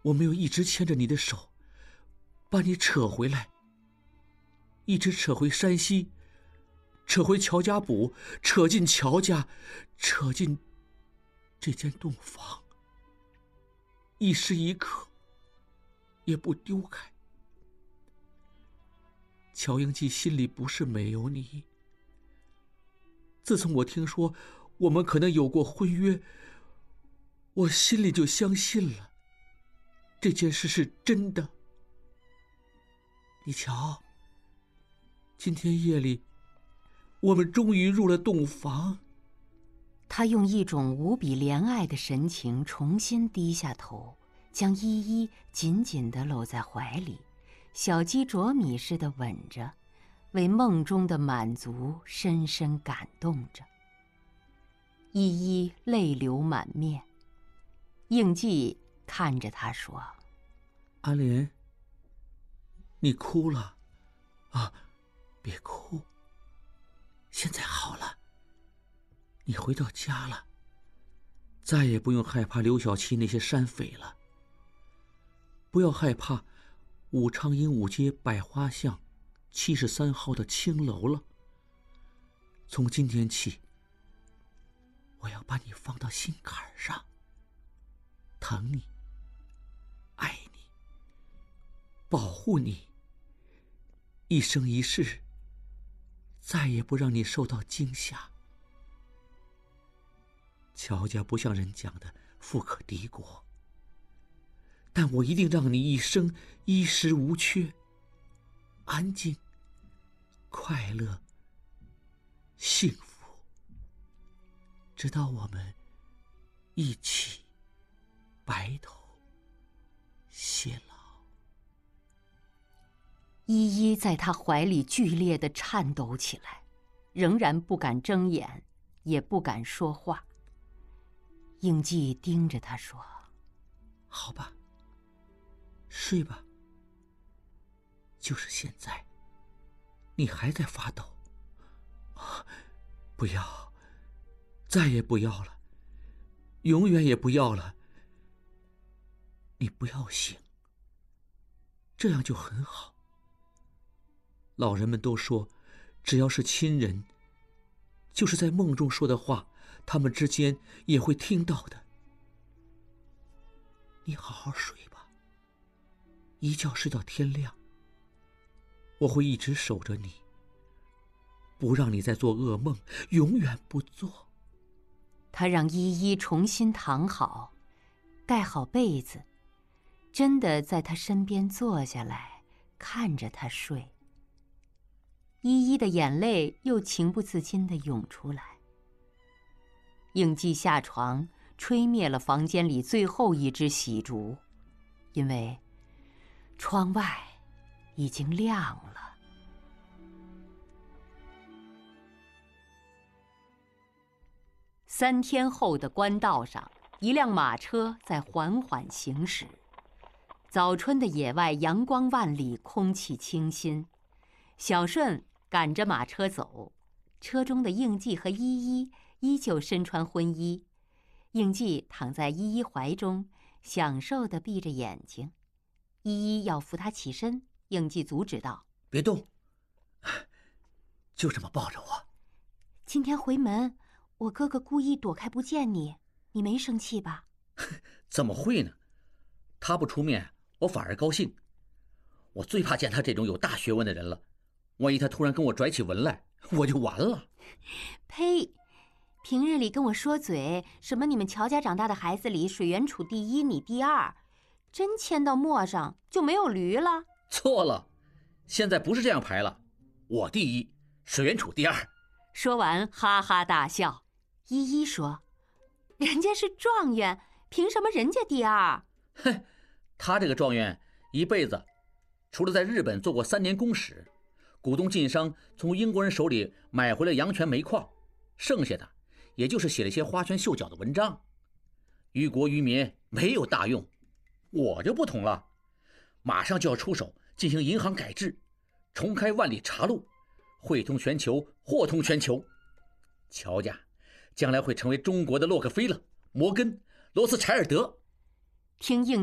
我没有一直牵着你的手，把你扯回来，一直扯回山西，扯回乔家堡，扯进乔家，扯进这间洞房，一时一刻也不丢开。乔英记心里不是没有你，自从我听说我们可能有过婚约，我心里就相信了这件事是真的。你瞧，今天夜里我们终于入了洞房。 他用一种无比怜爱的神情重新低下头，将依依紧紧地搂在怀里，小鸡啄米似的吻着，为梦中的满足深深感动着。依依泪流满面，应季看着他说： 阿莲，你哭了啊？别哭，现在好了，你回到家了，再也不用害怕刘小七那些山匪了，不要害怕武昌鹦鹉街百花巷73号的青楼了。从今天起，我要把你放到心坎上，疼你，爱你，保护你，一生一世再也不让你受到惊吓。乔家不像人讲的富可敌国，但我一定让你一生衣食无缺，安静，快乐，幸福，直到我们一起白头偕老。 依依在他怀里剧烈地颤抖起来，仍然不敢睁眼，也不敢说话。应季盯着他说： 好吧，睡吧。就是现在，你还在发抖。不要，再也不要了，永远也不要了。你不要醒，这样就很好。老人们都说，只要是亲人，就是在梦中说的话，他们之间也会听到的。你好好睡吧，一觉睡到天亮。我会一直守着你，不让你再做噩梦，永远不做。 他让依依重新躺好，盖好被子，真的在他身边坐下来，看着他睡。依依的眼泪又情不自禁地涌出来。应季下床，吹灭了房间里最后一支喜烛，因为窗外已经亮了。3天后的官道上，一辆马车在缓缓行驶。早春的野外阳光万里，空气清新。小顺赶着马车走，车中的应季和依依依旧身穿婚衣。应季躺在依依怀中，享受地闭着眼睛。依依要扶他起身，应季阻止道： 别动，就这么抱着我。 今天回门，我哥哥故意躲开不见你，你没生气吧？ 怎么会呢？他不出面，我反而高兴。我最怕见他这种有大学问的人了，万一他突然跟我拽起文来，我就完了。 呸！平日里跟我说嘴，什么你们乔家长大的孩子里水源处第一，你第二，真迁到陌上就没有驴了？ 错了，现在不是这样排了，我第一，水源处第二。 说完哈哈大笑。依依说：人家是状元，凭什么人家第二？ 哼，他这个状元一辈子除了在日本做过3年公使，股东晋商从英国人手里买回了阳泉煤矿，剩下的也就是写了些花拳绣脚的文章，于国于民没有大用。我就不同了，马上就要出手进行银行改制，重开万里茶路，汇通全球，货通全球。乔家将来会成为中国的洛克菲勒、摩根、罗斯柴尔德。 听应